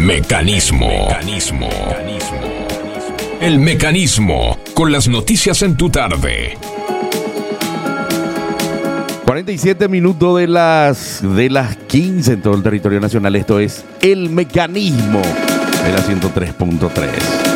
Mecanismo. El Mecanismo, con las noticias en tu tarde. 47 minutos de las 15 en todo el territorio nacional. Esto es El Mecanismo de la 103.3.